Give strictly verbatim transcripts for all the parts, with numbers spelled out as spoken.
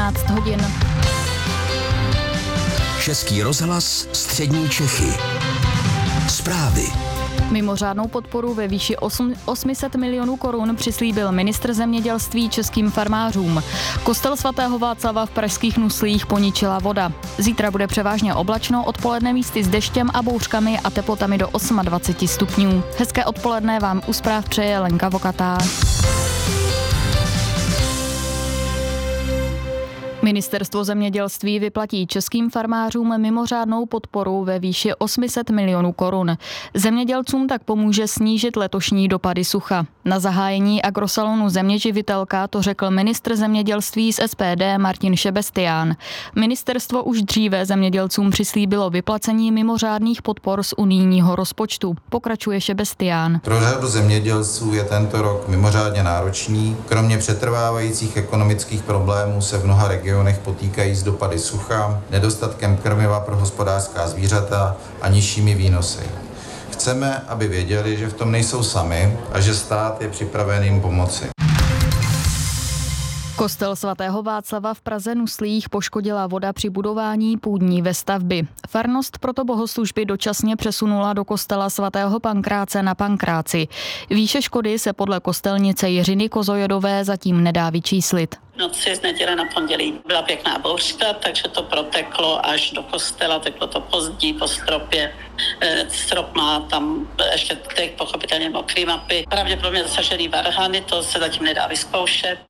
sedmnáct hodin. Český rozhlas Střední Čechy. Zprávy. Mimořádnou podporu ve výši osm set milionů korun přislíbil ministr zemědělství českým farmářům. Kostel svatého Václava v pražských Nuslích poničila voda. Zítra bude převážně oblačno, odpoledne místy s deštěm a bouřkami a teplotami do dvacet osm stupňů. Hezké odpoledne vám u zpráv přeje Lenka Vokatá. Ministerstvo zemědělství vyplatí českým farmářům mimořádnou podporu ve výši osm set milionů korun. Zemědělcům tak pomůže snížit letošní dopady sucha. Na zahájení agrosalonu Zeměživitelka to řekl ministr zemědělství z S P D Martin Šebestián. Ministerstvo už dříve zemědělcům přislíbilo vyplacení mimořádných podpor z unijního rozpočtu. Pokračuje Šebestián. Pro řadu zemědělců je tento rok mimořádně náročný. Kromě přetrvávajících ekonomických problémů se v mnoha regionech potýkají s dopady sucha, nedostatkem krmiva pro hospodářská zvířata a nižšími výnosy. Chceme, aby věděli, že v tom nejsou sami a že stát je připraven jim pomoci. Kostel svatého Václava v Praze Nuslích poškodila voda při budování půdní vestavby. Farnost proto bohoslužby dočasně přesunula do kostela svatého Pankráce na Pankráci. Výše škody se podle kostelnice Jiřiny Kozojodové zatím nedá vyčíslit. Noci z neděle na pondělí byla pěkná bouřka, takže to proteklo až do kostela, teklo to po zdi, po stropě. Strop má tam ještě teď pochopitelně mokrý mapy. Pravděpodobně zasažený varhany, to se zatím nedá vyzkoušet.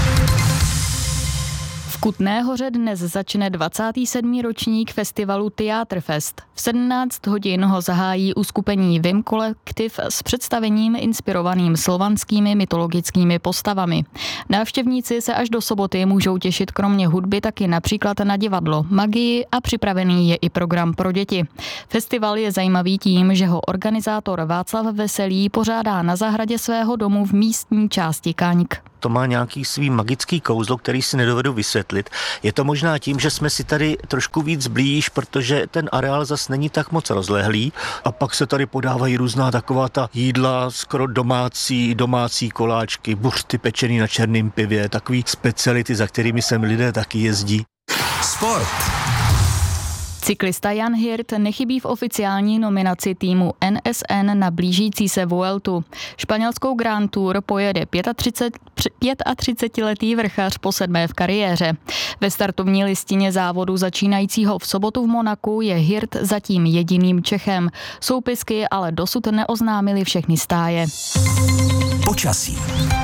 V Kutné Hoře dnes začne dvacátý sedmý ročník festivalu Theaterfest. V sedmnáct hodin ho zahájí uskupení Vim Kolektiv s představením inspirovaným slovanskými mytologickými postavami. Návštěvníci se až do soboty můžou těšit kromě hudby taky například na divadlo, magii a připravený je i program pro děti. Festival je zajímavý tím, že ho organizátor Václav Veselý pořádá na zahradě svého domu v místní části Kaňk. To má nějaký svý magický kouzlo, který si nedovedu vysvětlit. Je to možná tím, že jsme si tady trošku víc blíž, protože ten areál zas není tak moc rozlehlý a pak se tady podávají různá taková ta jídla, skoro domácí, domácí koláčky, buřty pečený na černém pivě, takový speciality, za kterými sem lidé taky jezdí. Sport. Cyklista Jan Hirt nechybí v oficiální nominaci týmu N S N na blížící se Vueltu. Španělskou Grand Tour pojede třicetiletý vrchař po sedmé v kariéře. Ve startovní listině závodu začínajícího v sobotu v Monaku je Hirt zatím jediným Čechem. Soupisky ale dosud neoznámily všechny stáje. Počasí.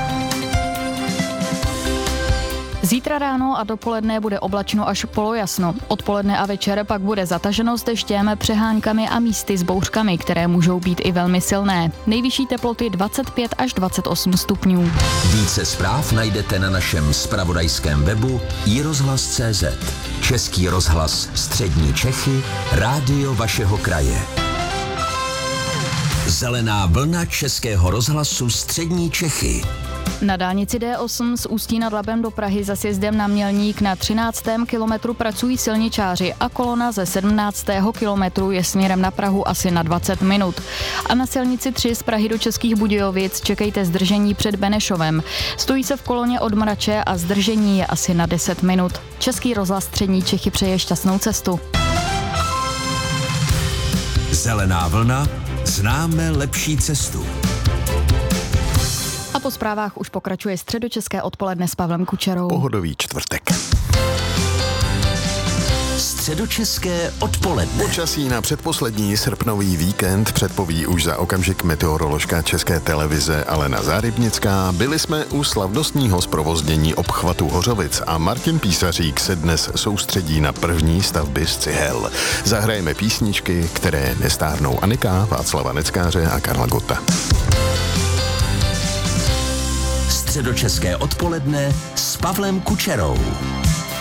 Zítra ráno a dopoledne bude oblačno až polojasno. Odpoledne a večer pak bude zataženo s deštěm, přeháňkami a místy s bouřkami, které můžou být i velmi silné. Nejvyšší teploty dvacet pět až dvacet osm stupňů. Více zpráv najdete na našem zpravodajském webu i rozhlas tečka cé zet. Český rozhlas Střední Čechy, rádio vašeho kraje. Zelená vlna Českého rozhlasu Střední Čechy. Na dálnici D osm z Ústí nad Labem do Prahy za sjezdem na Mělník na třináctém kilometru pracují silničáři a kolona ze sedmnáctého kilometru je směrem na Prahu asi na dvacet minut. A na silnici tři z Prahy do Českých Budějovic čekejte zdržení před Benešovem. Stojí se v koloně od Mrače a zdržení je asi na deset minut. Český rozhlas Střední Čechy přeje šťastnou cestu. Zelená vlna, známe lepší cestu. A po zprávách už pokračuje středočeské odpoledne s Pavlem Kučerou. Pohodový čtvrtek. Středočeské odpoledne. Počasí na předposlední srpnový víkend předpoví už za okamžik meteoroložka České televize Alena Zárybnická. Byli jsme u slavnostního zprovoznění obchvatu Hořovic a Martin Písařík se dnes soustředí na první stavby z cihel. Zahrajeme písničky, které nestárnou. Anika, Václava Neckáře a Karla Gotta. Středočeské odpoledne s Pavlem Kučerou.